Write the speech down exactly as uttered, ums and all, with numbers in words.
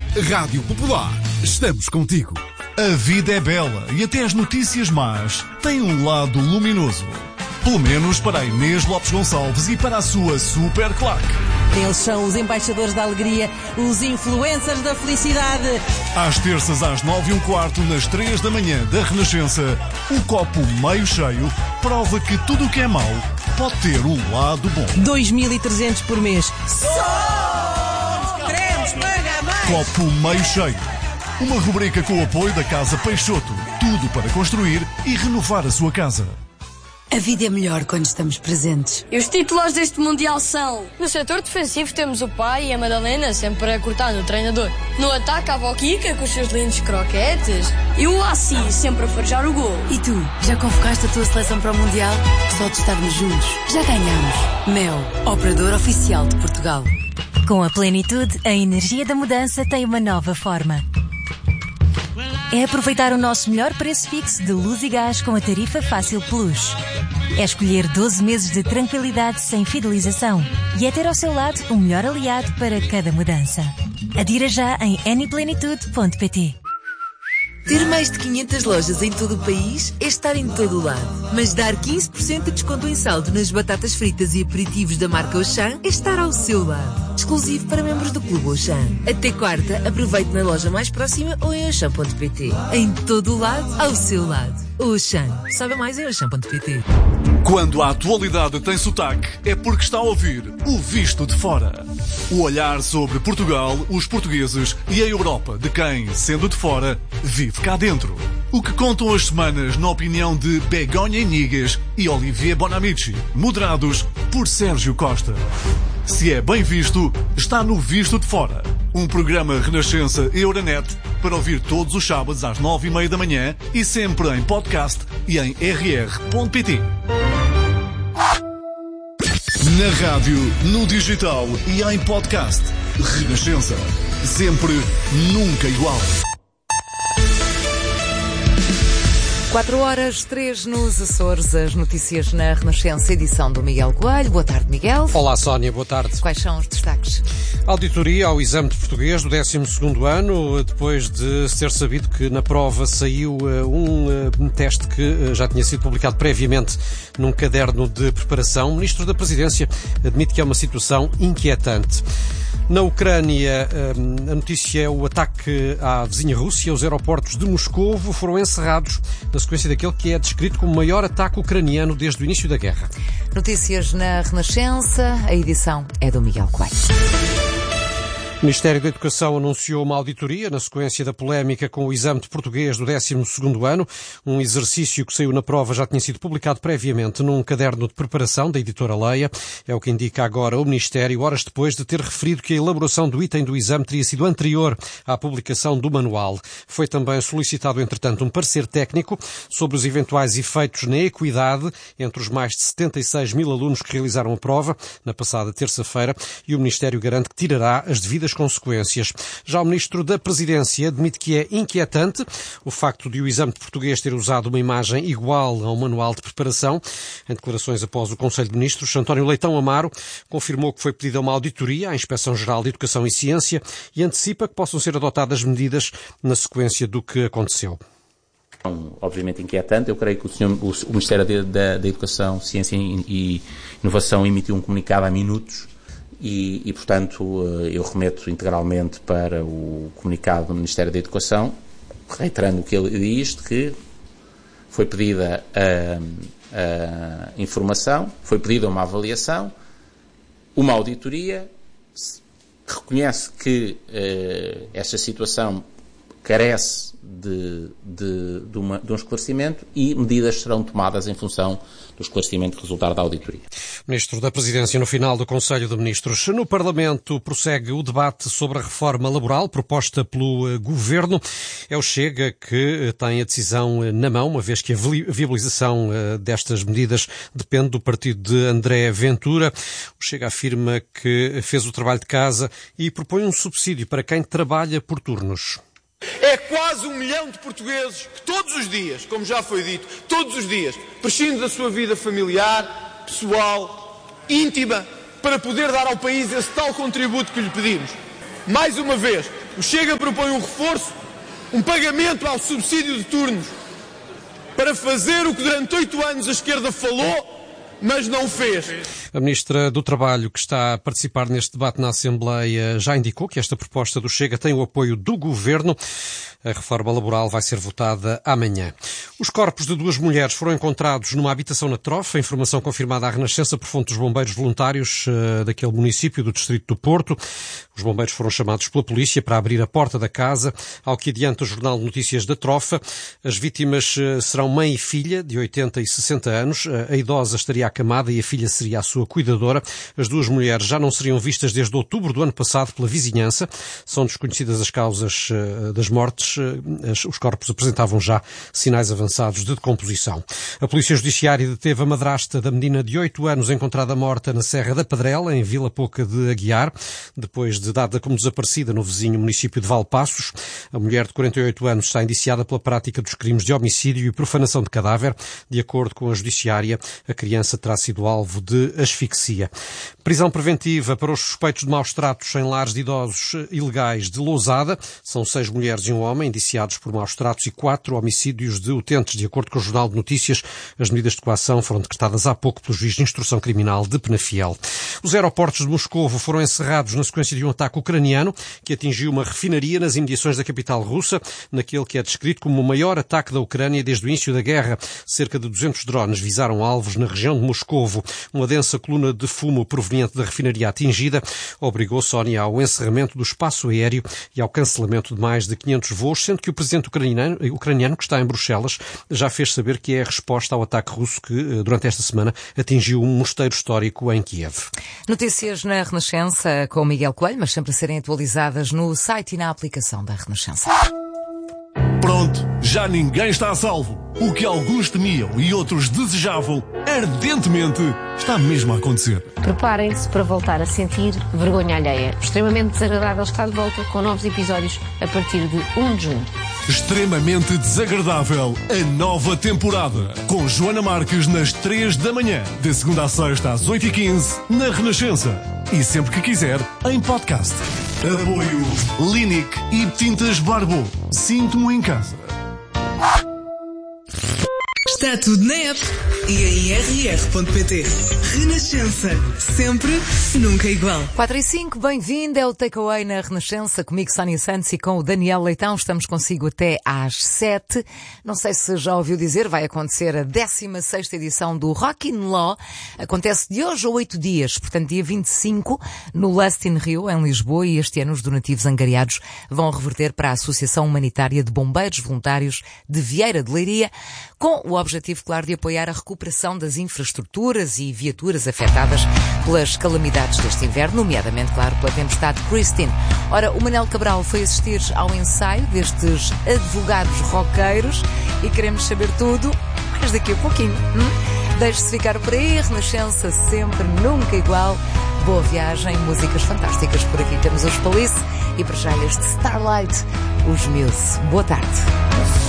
Rádio Popular, estamos contigo. A vida é bela e até as notícias más têm um lado luminoso. Pelo menos para a Inês Lopes Gonçalves e para a sua super claque. Eles são os embaixadores da alegria, os influencers da felicidade. Às terças, às nove e um quarto, nas três da manhã da Renascença, o copo meio cheio prova que tudo o que é mau pode ter um lado bom. dois mil e trezentos por mês. Só queremos pagar mais. Copo meio cheio. Uma rubrica com o apoio da Casa Peixoto. Tudo para construir e renovar a sua casa. A vida é melhor quando estamos presentes. E os titulares deste Mundial são... No setor defensivo temos o pai e a Madalena sempre a cortar no treinador. No ataque a avó Kika com os seus lindos croquetes. E o Assi sempre a farejar o gol. E tu, já convocaste a tua seleção para o Mundial? Só de estarmos juntos, já ganhamos. Mel, operador oficial de Portugal. Com a plenitude, a energia da mudança tem uma nova forma. É aproveitar o nosso melhor preço fixo de luz e gás com a tarifa Fácil Plus. É escolher doze meses de tranquilidade sem fidelização. E é ter ao seu lado o melhor aliado para cada mudança. Adira já em aniplenitude ponto pt. Ter mais de quinhentas lojas em todo o país é estar em todo o lado. Mas dar quinze por cento de desconto em saldo nas batatas fritas e aperitivos da marca Auchan é estar ao seu lado. Exclusivo para membros do Clube Auchan. Até quarta, aproveite na loja mais próxima ou em auchan ponto pt. Em todo o lado, ao seu lado. Auchan. Saiba mais em auchan ponto pt. Quando a atualidade tem sotaque, é porque está a ouvir o Visto de Fora. O olhar sobre Portugal, os portugueses e a Europa de quem, sendo de fora, vive cá dentro. O que contam as semanas na opinião de Begonha Inigas e Olivier Bonamici, moderados por Sérgio Costa. Se é bem visto, está no Visto de Fora. Um programa Renascença e Euronet para ouvir todos os sábados às nove e meia da manhã e sempre em podcast e em r r ponto p t. Na rádio, no digital e em podcast. Renascença. Sempre, nunca igual. quatro horas, três nos Açores, as notícias na Renascença, edição do Miguel Coelho. Boa tarde, Miguel. Olá, Sónia, boa tarde. Quais são os destaques? Auditoria ao exame de português do décimo segundo ano, depois de ser sabido que na prova saiu um teste que já tinha sido publicado previamente num caderno de preparação. O Ministro da Presidência admite que é uma situação inquietante. Na Ucrânia, a notícia é o ataque à vizinha Rússia. Os aeroportos de Moscovo foram encerrados na sequência daquele que é descrito como o maior ataque ucraniano desde o início da guerra. Notícias na Renascença, a edição é do Miguel Coelho. O Ministério da Educação anunciou uma auditoria na sequência da polémica com o exame de português do décimo segundo ano. Um exercício que saiu na prova já tinha sido publicado previamente num caderno de preparação da editora Leia. É o que indica agora o Ministério, horas depois de ter referido que a elaboração do item do exame teria sido anterior à publicação do manual. Foi também solicitado, entretanto, um parecer técnico sobre os eventuais efeitos na equidade entre os mais de setenta e seis mil alunos que realizaram a prova na passada terça-feira, e o Ministério garante que tirará as devidas consequências. Já o Ministro da Presidência admite que é inquietante o facto de o exame de português ter usado uma imagem igual ao manual de preparação. Em declarações após o Conselho de Ministros, António Leitão Amaro confirmou que foi pedida uma auditoria à Inspeção-Geral de Educação e Ciência e antecipa que possam ser adotadas medidas na sequência do que aconteceu. Obviamente inquietante. Eu creio que o, senhor, o Ministério da, da Educação, Ciência e Inovação emitiu um comunicado há minutos. E, e, portanto, eu remeto integralmente para o comunicado do Ministério da Educação, reiterando o que ele diz, que foi pedida a, a informação, foi pedida uma avaliação, uma auditoria, reconhece que uh, esta situação carece de, de, de, uma, de um esclarecimento e medidas serão tomadas em função do esclarecimento que resultar da auditoria. Ministro da Presidência no final do Conselho de Ministros. No Parlamento prossegue o debate sobre a reforma laboral proposta pelo Governo. É o Chega que tem a decisão na mão, uma vez que a viabilização destas medidas depende do partido de André Ventura. O Chega afirma que fez o trabalho de casa e propõe um subsídio para quem trabalha por turnos. É quase um milhão de portugueses que todos os dias, como já foi dito, todos os dias, prescindem da sua vida familiar, pessoal, íntima, para poder dar ao país esse tal contributo que lhe pedimos. Mais uma vez, O Chega propõe um reforço, um pagamento ao subsídio de turnos, para fazer o que durante oito anos a esquerda falou, mas não fez. A Ministra do Trabalho, que está a participar neste debate na Assembleia, já indicou que esta proposta do Chega tem o apoio do Governo. A reforma laboral vai ser votada amanhã. Os corpos de duas mulheres foram encontrados numa habitação na Trofa, informação confirmada à Renascença por fonte dos bombeiros voluntários uh, daquele município do distrito do Porto. Os bombeiros foram chamados pela polícia para abrir a porta da casa, ao que adianta o Jornal de Notícias da Trofa. As vítimas uh, serão mãe e filha, de oitenta e sessenta anos. Uh, a idosa estaria acamada e a filha seria a sua cuidadora. As duas mulheres já não seriam vistas desde outubro do ano passado pela vizinhança. São desconhecidas as causas uh, das mortes. Os corpos apresentavam já sinais avançados de decomposição. A Polícia Judiciária deteve a madrasta da menina de oito anos encontrada morta na Serra da Pedrela, em Vila Pouca de Aguiar, depois de dada como desaparecida no vizinho município de Valpassos. A mulher de quarenta e oito anos está indiciada pela prática dos crimes de homicídio e profanação de cadáver. De acordo com a Judiciária, a criança terá sido alvo de asfixia. Prisão preventiva para os suspeitos de maus tratos em lares de idosos ilegais de Lousada. São seis mulheres e um homem indiciados por maus tratos e quatro homicídios de utentes. De acordo com o Jornal de Notícias, as medidas de coação foram decretadas há pouco pelo juiz de instrução criminal de Penafiel. Os aeroportos de Moscovo foram encerrados na sequência de um ataque ucraniano que atingiu uma refinaria nas imediações da capital russa, naquele que é descrito como o maior ataque da Ucrânia desde o início da guerra. Cerca de duzentos drones visaram alvos na região de Moscovo. Uma densa coluna de fumo proveniente da refinaria atingida obrigou Sónia ao encerramento do espaço aéreo e ao cancelamento de mais de quinhentos voos, sendo que o presidente ucraniano, ucraniano, que está em Bruxelas, já fez saber que é a resposta ao ataque russo que, durante esta semana, atingiu um mosteiro histórico em Kiev. Notícias na Renascença com Miguel Coelho, mas sempre a serem atualizadas no site e na aplicação da Renascença. Pronto, já ninguém está a salvo. O que alguns temiam e outros desejavam ardentemente está mesmo a acontecer. Preparem-se para voltar a sentir vergonha alheia. Extremamente desagradável está de volta com novos episódios a partir de um de junho. Extremamente desagradável, a nova temporada. Com Joana Marques nas três da manhã. De segunda a sexta às oito e quinze, na Renascença. E sempre que quiser, em podcast. Apoio Linic e Tintas Barbo. Sinto-me em casa. Está tudo na app e em r r ponto p t. Renascença. Sempre, nunca igual. quatro e cinco, bem-vindo. É o Takeaway na Renascença. Comigo, Sónia Santos, e com o Daniel Leitão. Estamos consigo até às sete. Não sei se já ouviu dizer, vai acontecer a décima sexta edição do Rock in Law. Acontece de hoje a oito dias, portanto, dia vinte e cinco, no Lust in Rio, em Lisboa. E este ano os donativos angariados vão reverter para a Associação Humanitária de Bombeiros Voluntários de Vieira de Leiria, com o objetivo, claro, de apoiar a recuperação das infraestruturas e viaturas afetadas pelas calamidades deste inverno, nomeadamente, claro, pela tempestade Christine. Ora, o Manel Cabral foi assistir ao ensaio destes advogados roqueiros e queremos saber tudo, mas daqui a pouquinho. Hum? Deixe-se ficar por aí, Renascença sempre, nunca igual. Boa viagem, músicas fantásticas por aqui. Temos os Police e para já este Starlight, os Muse. Boa tarde.